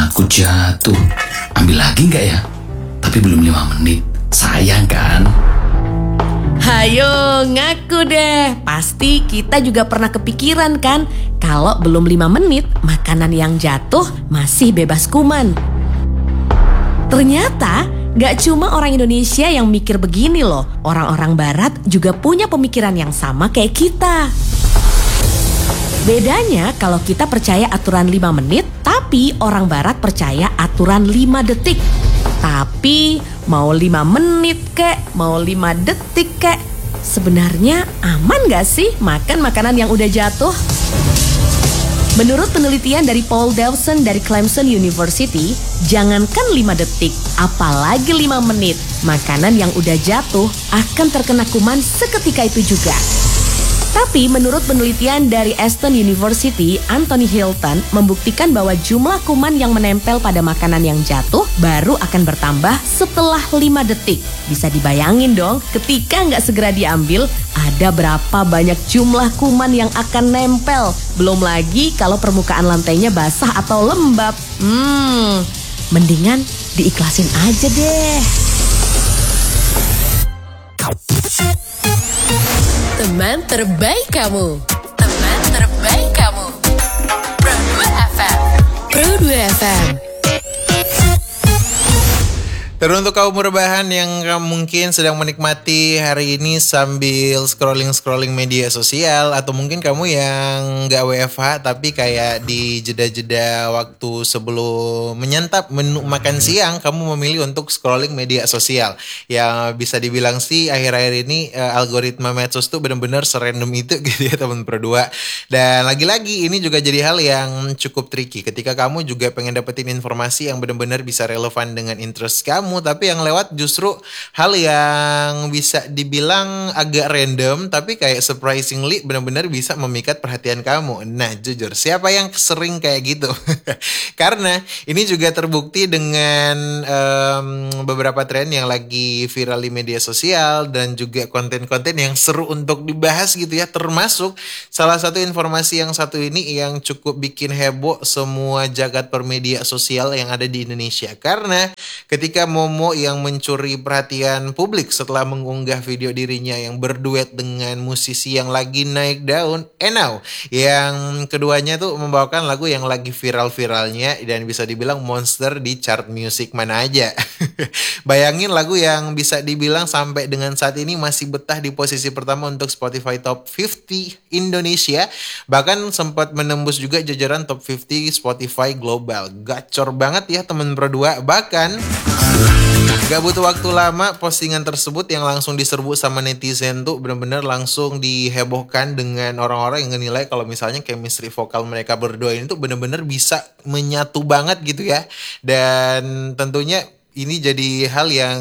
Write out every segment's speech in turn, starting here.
Aku jatuh. Ambil lagi nggak ya? Tapi belum 5 menit. Sayang kan? Hayo ngaku deh. Pasti kita juga pernah kepikiran kan, kalau belum 5 menit makanan yang jatuh masih bebas kuman. Ternyata gak cuma orang Indonesia yang mikir begini loh. Orang-orang barat juga punya pemikiran yang sama kayak kita. Bedanya kalau kita percaya aturan 5 menit, tapi orang barat percaya aturan 5 detik. Tapi mau 5 menit kek, mau 5 detik kek, sebenarnya aman gak sih makan makanan yang udah jatuh? Menurut penelitian dari Paul Dawson dari Clemson University, jangankan 5 detik, apalagi 5 menit, makanan yang udah jatuh akan terkena kuman seketika itu juga. Tapi menurut penelitian dari Aston University, Anthony Hilton membuktikan bahwa jumlah kuman yang menempel pada makanan yang jatuh baru akan bertambah setelah 5 detik. Bisa dibayangin dong, ketika nggak segera diambil, ada berapa banyak jumlah kuman yang akan nempel. Belum lagi kalau permukaan lantainya basah atau lembab. Mendingan diikhlasin aja deh. Teman terbaik kamu. Teman terbaik kamu. Pro 2 FM. Pro 2 FM. Teruntuk kaum rebahan yang mungkin sedang menikmati hari ini sambil scrolling media sosial, atau mungkin kamu yang gak WFH tapi kayak di jeda-jeda waktu sebelum menyantap menu makan siang, kamu memilih untuk scrolling media sosial. Ya bisa dibilang sih akhir-akhir ini algoritma medsos tuh benar-benar serandom itu gitu ya teman berdua. Dan lagi-lagi ini juga jadi hal yang cukup tricky ketika kamu juga pengen dapetin informasi yang benar-benar bisa relevan dengan interest kamu, tapi yang lewat justru hal yang bisa dibilang agak random tapi kayak surprisingly benar-benar bisa memikat perhatian kamu. Nah jujur, siapa yang sering kayak gitu? Karena ini juga terbukti dengan beberapa tren yang lagi viral di media sosial dan juga konten-konten yang seru untuk dibahas gitu ya, termasuk salah satu informasi yang satu ini yang cukup bikin heboh semua jagat permedia sosial yang ada di Indonesia. Karena ketika Momo yang mencuri perhatian publik setelah mengunggah video dirinya yang berduet dengan musisi yang lagi naik daun, Enau, yang keduanya tuh membawakan lagu yang lagi viral-viralnya dan bisa dibilang monster di chart musik mana aja. Bayangin lagu yang bisa dibilang sampai dengan saat ini masih betah di posisi pertama untuk Spotify Top 50 Indonesia, bahkan sempat menembus juga jajaran Top 50 Spotify Global. Gacor banget ya temen berdua. Bahkan gak butuh waktu lama, postingan tersebut yang langsung diserbu sama netizen tuh benar-benar langsung dihebohkan dengan orang-orang yang ngenilai kalau misalnya chemistry vokal mereka berdua ini tuh benar-benar bisa menyatu banget gitu ya. Dan tentunya ini jadi hal yang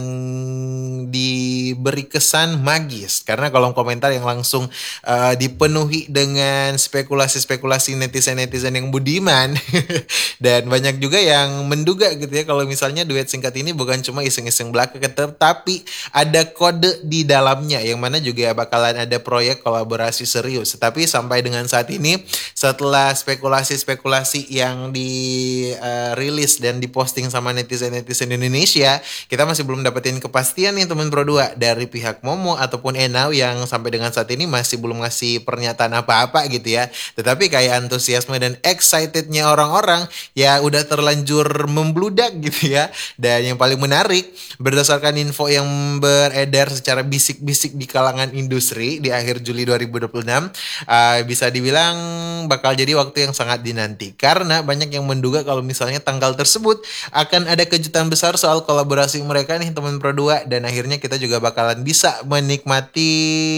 diberi kesan magis karena kolom komentar yang langsung dipenuhi dengan spekulasi-spekulasi netizen-netizen yang budiman. Dan banyak juga yang menduga gitu ya kalau misalnya duet singkat ini bukan cuma iseng-iseng belaka, tapi ada kode di dalamnya yang mana juga bakalan ada proyek kolaborasi serius. Tapi sampai dengan saat ini, setelah spekulasi-spekulasi yang dirilis dan diposting sama netizen-netizen Indonesia, kita masih belum dapetin kepastian nih teman Pro 2 dari pihak Momo ataupun Enau yang sampai dengan saat ini masih belum ngasih pernyataan apa-apa gitu ya. Tetapi kayak antusiasme dan excitednya orang-orang ya udah terlanjur membludak gitu ya. Dan yang paling menarik, berdasarkan info yang beredar secara bisik-bisik di kalangan industri di akhir Juli 2026, bisa dibilang bakal jadi waktu yang sangat dinanti karena banyak yang menduga kalau misalnya tanggal tersebut akan ada kejutan besar soal kolaborasi mereka nih teman Pro 2, dan akhirnya kita juga bakalan bisa menikmati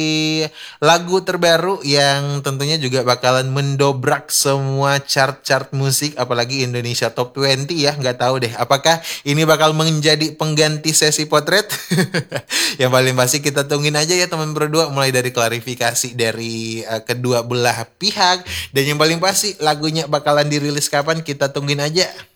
lagu terbaru yang tentunya juga bakalan mendobrak semua chart-chart musik apalagi Indonesia Top 20 ya. Nggak tahu deh apakah ini bakal menjadi pengganti sesi potret. Yang paling pasti kita tungguin aja ya teman Pro 2, mulai dari klarifikasi dari kedua belah pihak, dan yang paling pasti lagunya bakalan dirilis kapan kita tungguin aja.